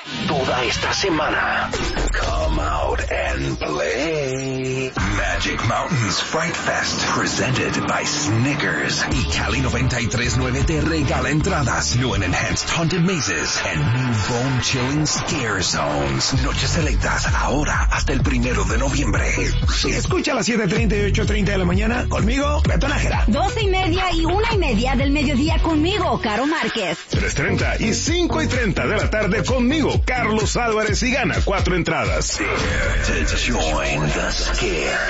toda esta semana. Come out and play. Magic Mountains Fright Fest, presented by Snickers. Y Cali 93.9 te regala entradas, new and enhanced haunted mazes, and new bone-chilling scare zones. Noches selectas ahora hasta el 1 de noviembre. Escucha a las 7:30 y 8:30 de la mañana conmigo, Beto Nájera. 12:30 y 1:30 del mediodía conmigo, Caro Márquez. 3:30 y 5:30 de la tarde conmigo, Carlos Álvarez, y gana 4 entradas. Dare to join the scare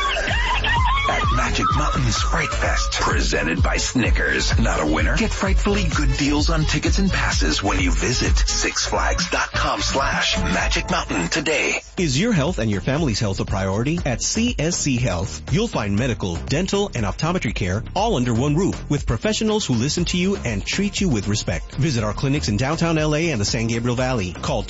at Magic Mountains Fright Fest, presented by Snickers. Not a winner? Get frightfully good deals on tickets and passes when you visit sixflags.com/Magic Mountain today. Is your health and your family's health a priority? At CSC Health, you'll find medical, dental, and optometry care all under one roof with professionals who listen to you and treat you with respect. Visit our clinics in downtown LA and the San Gabriel Valley. Call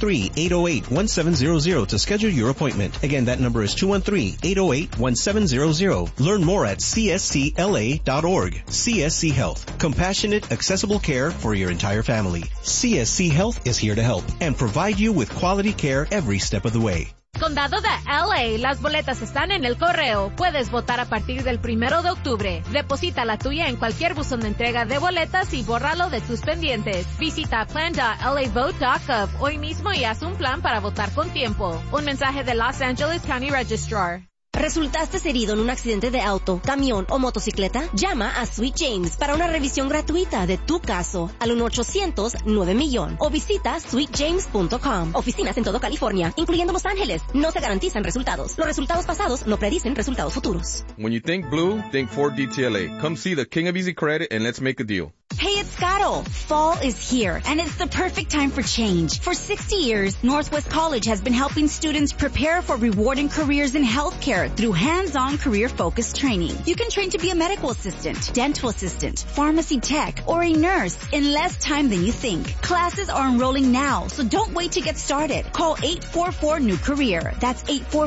213-808-1700 to schedule your appointment. Again, that number is 213-808-1700. Learn more at cscla.org. CSC Health. Compassionate, accessible care for your entire family. CSC Health is here to help and provide you with quality care every step of the way. Condado de LA, las boletas están en el correo. Puedes votar a partir del 1 de octubre. Deposita la tuya en cualquier buzón de entrega de boletas y bórralo de tus pendientes. Visita plan.lavote.gov hoy mismo y haz un plan para votar con tiempo. Un mensaje de Los Angeles County Registrar. ¿Resultaste herido en un accidente de auto, camión o motocicleta? Llama a Sweet James para una revisión gratuita de tu caso al 1-800-9-MILLON o visita sweetjames.com. Oficinas en todo California, incluyendo Los Ángeles. No se garantizan resultados. Los resultados pasados no predicen resultados futuros. When you think blue, think Ford DTLA. Come see the King of Easy Credit and let's make a deal. Hey, it's Caro. Fall is here, and it's the perfect time for change. For 60 years, Northwest College has been helping students prepare for rewarding careers in healthcare through hands-on career-focused training. You can train to be a medical assistant, dental assistant, pharmacy tech, or a nurse in less time than you think. Classes are enrolling now, so don't wait to get started. Call 844-NEW-CAREER. That's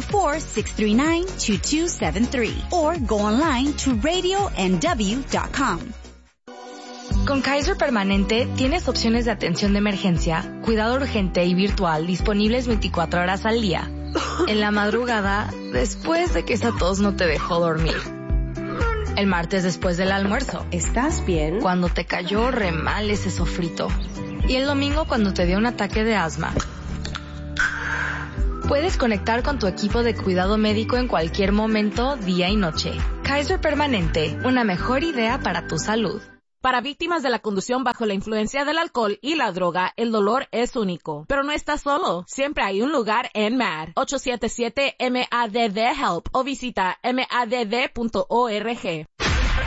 844-639-2273. Or go online to radionw.com. Con Kaiser Permanente tienes opciones de atención de emergencia, cuidado urgente y virtual disponibles 24 horas al día. En la madrugada, después de que esa tos no te dejó dormir. El martes después del almuerzo. ¿Estás bien? Cuando te cayó re mal ese sofrito. Y el domingo cuando te dio un ataque de asma. Puedes conectar con tu equipo de cuidado médico en cualquier momento, día y noche. Kaiser Permanente, una mejor idea para tu salud. Para víctimas de la conducción bajo la influencia del alcohol y la droga, el dolor es único. Pero no estás solo. Siempre hay un lugar en MADD. 877-MADD-HELP o visita madd.org.